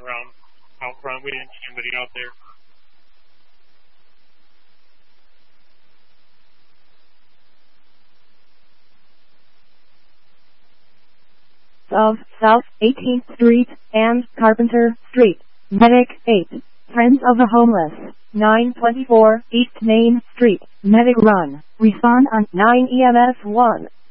around out front. We didn't see anybody out there. Of South 18th Street and Carpenter Street. Medic 8. Friends of the Homeless. 924 East Main Street. Medic Run. Respond on 9 EMS 1.